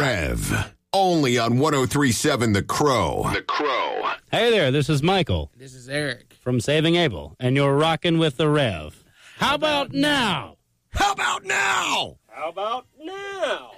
Rev. Only on 103.7 The Crow. The Crow. Hey there, this is Michael. This is Eric. From Saving Abel, and you're rocking with the Rev. How about now? How about now? How about now?